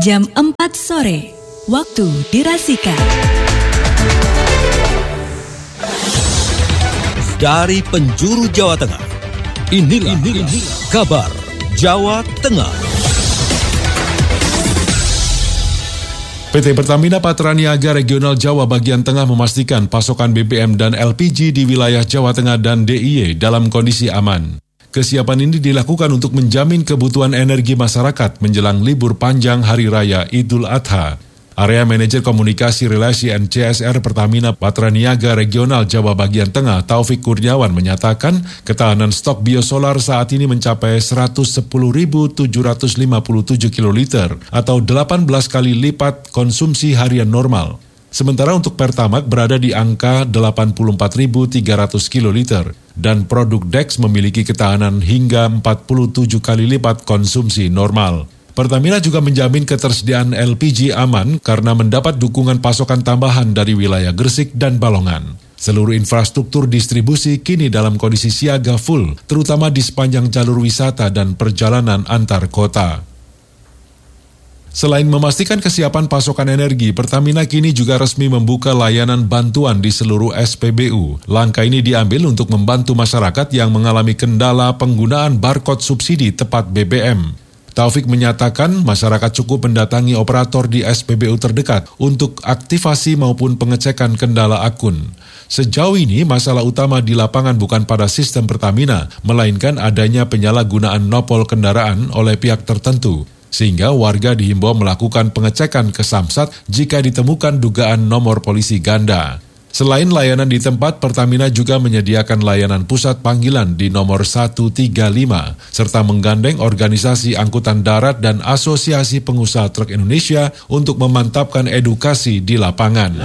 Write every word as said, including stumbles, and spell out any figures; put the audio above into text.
jam empat sore, waktu dirasika. Dari penjuru Jawa Tengah, inilah, inilah kabar Jawa Tengah. P T Pertamina Patraniaga Regional Jawa bagian tengah memastikan pasokan B B M dan L P G di wilayah Jawa Tengah dan D I Y dalam kondisi aman. Kesiapan ini dilakukan untuk menjamin kebutuhan energi masyarakat menjelang libur panjang Hari Raya Idul Adha. Area Manajer Komunikasi Relasi and C S R Pertamina Patraniaga Regional Jawa bagian tengah Taufik Kurniawan menyatakan ketahanan stok biosolar saat ini mencapai seratus sepuluh ribu tujuh ratus lima puluh tujuh kiloliter atau delapan belas kali lipat konsumsi harian normal. Sementara untuk Pertamax berada di angka delapan puluh empat ribu tiga ratus kiloliter dan produk Dex memiliki ketahanan hingga empat puluh tujuh kali lipat konsumsi normal. Pertamina juga menjamin ketersediaan L P G aman karena mendapat dukungan pasokan tambahan dari wilayah Gresik dan Balongan. Seluruh infrastruktur distribusi kini dalam kondisi siaga full, terutama di sepanjang jalur wisata dan perjalanan antar kota. Selain memastikan kesiapan pasokan energi, Pertamina kini juga resmi membuka layanan bantuan di seluruh S P B U. Langkah ini diambil untuk membantu masyarakat yang mengalami kendala penggunaan barcode subsidi tepat B B M. Taufik menyatakan masyarakat cukup mendatangi operator di S P B U terdekat untuk aktivasi maupun pengecekan kendala akun. Sejauh ini masalah utama di lapangan bukan pada sistem Pertamina, melainkan adanya penyalahgunaan nopol kendaraan oleh pihak tertentu. Sehingga warga dihimbau melakukan pengecekan ke Samsat jika ditemukan dugaan nomor polisi ganda. Selain layanan di tempat, Pertamina juga menyediakan layanan pusat panggilan di nomor satu tiga lima, serta menggandeng organisasi angkutan darat dan Asosiasi Pengusaha Truk Indonesia untuk memantapkan edukasi di lapangan.